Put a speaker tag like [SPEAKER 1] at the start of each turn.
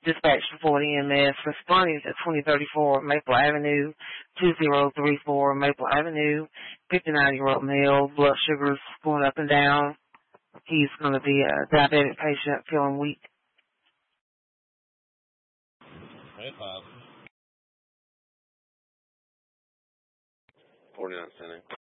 [SPEAKER 1] Dispatch report EMS. Responding to 2034 Maple Avenue, 2034 Maple Avenue, 59-year-old male, blood sugars going up and down. He's going to be a diabetic patient, feeling weak.
[SPEAKER 2] Hey, Bob. 49 cent.